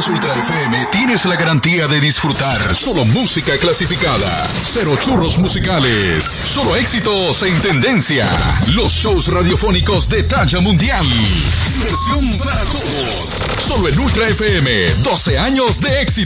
Ultra FM tienes la garantía de disfrutar solo música clasificada, cero churros musicales, solo éxitos en tendencia, los shows radiofónicos de talla mundial, diversión para todos. Solo en Ultra FM, 12 años de éxito.